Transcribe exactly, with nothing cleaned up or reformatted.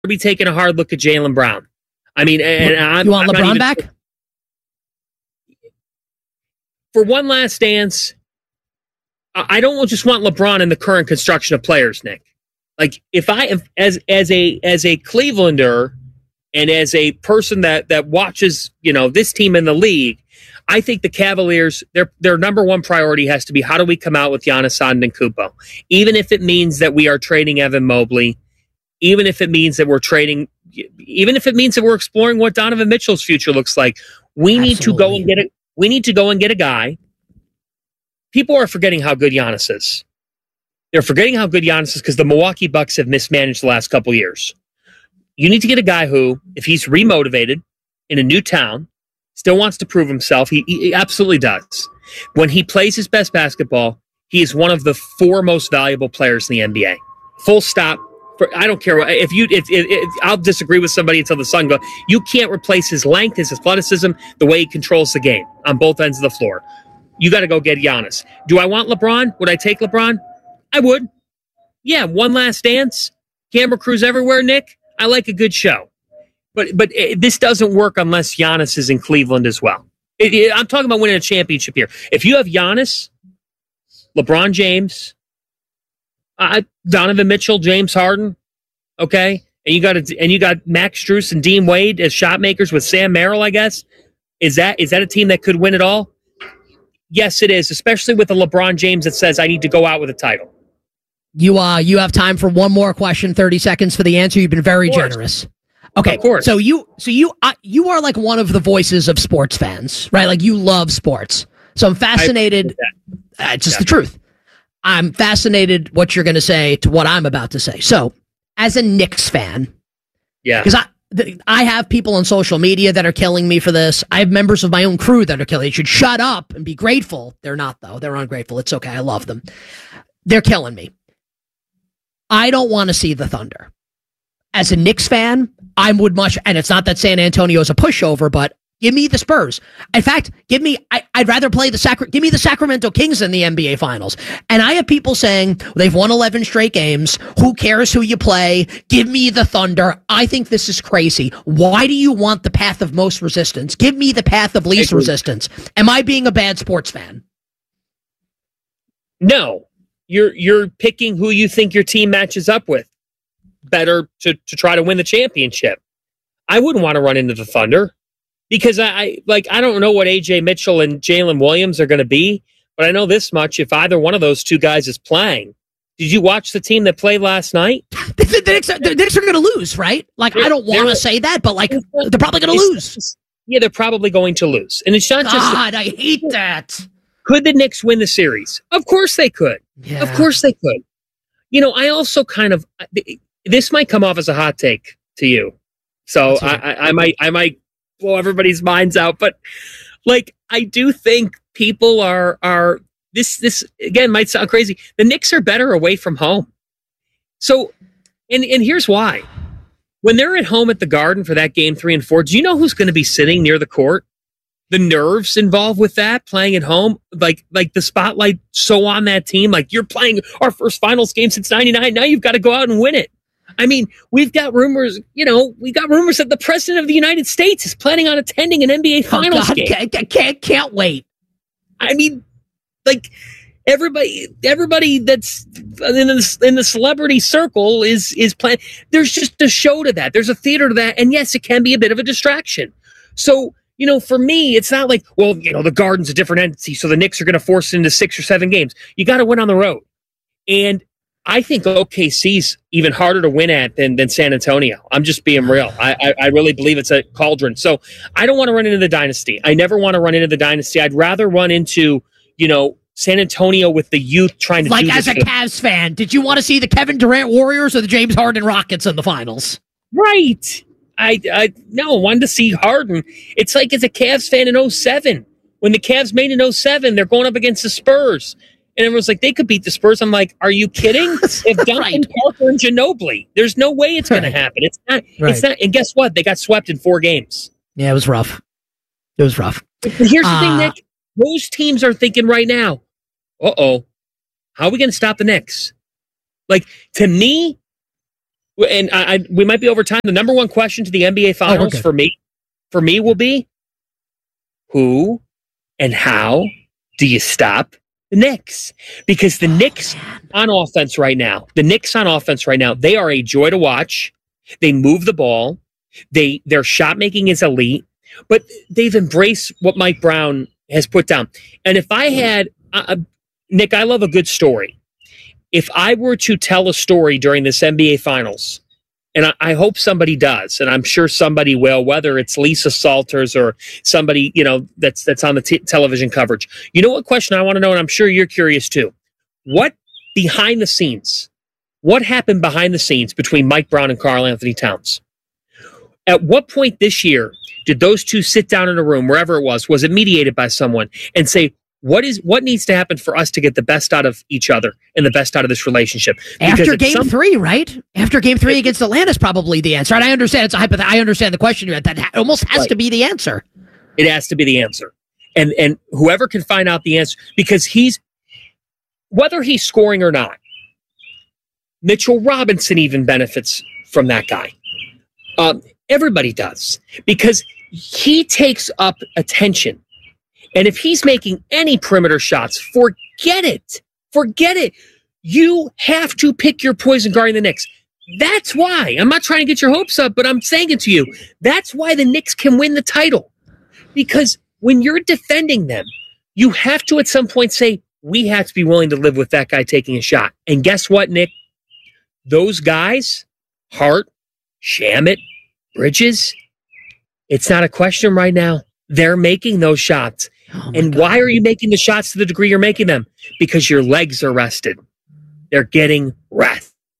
be taking a hard look at Jaylen Brown. I mean, and I'm, you want I'm LeBron even, back? For one last dance, I don't just want LeBron in the current construction of players, Nick. Like, if I, if, as as a as a Clevelander and as a person that that watches, you know, this team in the league, I think the Cavaliers, their their number one priority has to be how do we come out with Giannis Antetokounmpo, even if it means that we are trading Evan Mobley, even if it means that we're trading, even if it means that we're exploring what Donovan Mitchell's future looks like. We Absolutely. need to go and get it. We need to go and get a guy. People are forgetting how good Giannis is. They're forgetting how good Giannis is because the Milwaukee Bucks have mismanaged the last couple years. You need to get a guy who, if he's remotivated in a new town, still wants to prove himself. He, he absolutely does. When he plays his best basketball, he is one of the four most valuable players in the N B A. Full stop. For, I don't care if you. If, if, if I'll disagree with somebody until the sun goes. You can't replace his length, his athleticism, the way he controls the game on both ends of the floor. You got to go get Giannis. Do I want LeBron? Would I take LeBron? I would. Yeah, one last dance. Camera crews everywhere, Nick. I like a good show. But but it, this doesn't work unless Giannis is in Cleveland as well. It, it, I'm talking about winning a championship here. If you have Giannis, LeBron James, uh, Donovan Mitchell, James Harden, okay, and you got a, and you got Max Strus and Dean Wade as shot makers with Sam Merrill, I guess. Is that is that a team that could win it all? Yes, it is, especially with a LeBron James that says I need to go out with a title. You uh, you have time for one more question, thirty seconds for the answer. You've been very generous. Okay, of course. So you, so you, uh, you are like one of the voices of sports fans, right? Like you love sports. So I'm fascinated. Uh, just yeah. the truth. I'm fascinated what you're going to say to what I'm about to say. So, as a Knicks fan, yeah, because I, th- I have people on social media that are killing me for this. I have members of my own crew that are killing. They should shut up and be grateful. They're not though. They're ungrateful. It's okay. I love them. They're killing me. I don't want to see the Thunder. As a Knicks fan, I would much, and it's not that San Antonio is a pushover, but give me the Spurs. In fact, give me, I, I'd rather play the Sacra, give me the Sacramento Kings in the N B A Finals. And I have people saying they've won eleven straight games. Who cares who you play? Give me the Thunder. I think this is crazy. Why do you want the path of most resistance? Give me the path of least resistance. Am I being a bad sports fan? No, you're you're picking who you think your team matches up with better to, to try to win the championship. I wouldn't want to run into the Thunder because I, I like I don't know what A J Mitchell and Jalen Williams are going to be, but I know this much: if either one of those two guys is playing, did you watch the team that played last night? The, the, the Knicks, are, the Knicks are going to lose, right? Like I don't want to say that, but like they're probably going to lose. Yeah, they're probably going to lose, and it's not just. God, I hate that. Could the Knicks win the series? Of course they could. Yeah. Of course they could. You know, I also kind of. This might come off as a hot take to you, so I, I, I might I might blow everybody's minds out. But like, I do think people are are this this again might sound crazy. The Knicks are better away from home. So, and and here's why: when they're at home at the Garden for that game three and four, do you know who's going to be sitting near the court? The nerves involved with that, playing at home, like like the spotlight so on that team. Like you're playing our first finals game since ninety-nine. Now you've got to go out and win it. I mean, we've got rumors, you know, we got rumors that the President of the United States is planning on attending an N B A Finals oh God, game. Can't, can't, can't wait. I mean, like, everybody everybody that's in the, in the celebrity circle is, is planning. There's just a show to that. There's a theater to that. And yes, it can be a bit of a distraction. So, you know, for me, it's not like, well, you know, the Garden's a different entity, so the Knicks are going to force it into six or seven games. You got to win on the road. And I think O K C's even harder to win at than, than San Antonio. I'm just being real. I, I, I really believe it's a cauldron. So I don't want to run into the dynasty. I never want to run into the dynasty. I'd rather run into, you know, San Antonio with the youth trying to like do as this a Cavs fan, did you want to see the Kevin Durant Warriors or the James Harden Rockets in the finals? Right. I, I no, I wanted to see Harden. It's like as a Cavs fan in oh seven. When the Cavs made in oh seven, they're going up against the Spurs. And everyone's like, they could beat the Spurs. I'm like, are you kidding? If Duncan right. Parker and Ginobili, there's no way it's going right. to happen. It's not. Right. It's not. And guess what? They got swept in four games. Yeah, it was rough. It was rough. But here's the uh, thing, Nick. Those teams are thinking right now, uh-oh, how are we going to stop the Knicks? Like, to me, and I, I we might be over time. The number one question to the N B A Finals oh, for me, for me, will be who and how do you stop the Knicks? Because the oh, Knicks man. on offense right now, the Knicks on offense right now, they are a joy to watch. They move the ball. They their shot making is elite, but they've embraced what Mike Brown has put down. And if I had uh, Nick, I love a good story. If I were to tell a story during this N B A Finals, and I, I hope somebody does, and I'm sure somebody will, whether it's Lisa Salters or somebody, you know, that's that's on the t- television coverage. You know what question I want to know, and I'm sure you're curious too. What behind the scenes, what happened behind the scenes between Mike Brown and Karl Anthony Towns? At what point this year did those two sit down in a room, wherever it was, was it mediated by someone, and say, What is what needs to happen for us to get the best out of each other and the best out of this relationship? Because After game some, three, right? After game three it, against Atlanta is probably the answer. And I understand it's a hypoth- I understand the question you had. That ha- almost has right. to be the answer. It has to be the answer. And and whoever can find out the answer, because he's, whether he's scoring or not, Mitchell Robinson even benefits from that guy. Um, everybody does. Because he takes up attention. And if he's making any perimeter shots, forget it. Forget it. You have to pick your poison guarding the Knicks. That's why. I'm not trying to get your hopes up, but I'm saying it to you. That's why the Knicks can win the title. Because when you're defending them, you have to at some point say, we have to be willing to live with that guy taking a shot. And guess what, Nick? Those guys, Hart, Shamet, Bridges, it's not a question right now. They're making those shots. Oh and God. Why are you making the shots to the degree you're making them? Because your legs are rested. They're getting rest.